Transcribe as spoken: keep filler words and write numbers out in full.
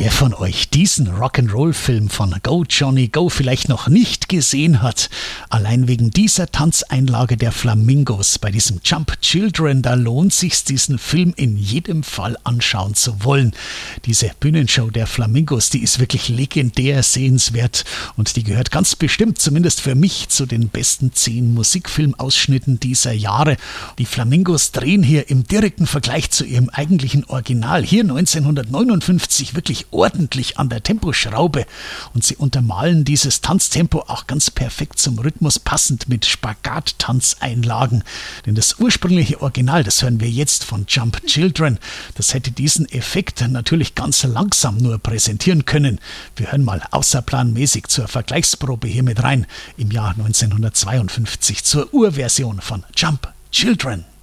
Wer von euch diesen Rock'n'Roll-Film von Go Johnny Go vielleicht noch nicht gesehen hat, allein wegen dieser Tanzeinlage der Flamingos bei diesem Jump Children, da lohnt sich's, diesen Film in jedem Fall anschauen zu wollen. Diese Bühnenshow der Flamingos, die ist wirklich legendär sehenswert und die gehört ganz bestimmt, zumindest für mich, zu den besten zehn Musikfilmausschnitten dieser Jahre. Die Flamingos drehen hier im direkten Vergleich zu ihrem eigentlichen Original hier neunzehnhundertneunundfünfzig wirklich ordentlich an der Temposchraube und sie untermalen dieses Tanztempo auch ganz perfekt zum Rhythmus passend mit Spagat-Tanzeinlagen. Denn das ursprüngliche Original, das hören wir jetzt von Jump Children, das hätte diesen Effekt natürlich ganz langsam nur präsentieren können. Wir hören mal außerplanmäßig zur Vergleichsprobe hier mit rein im Jahr neunzehnhundertzweiundfünfzig zur Urversion von Jump Children.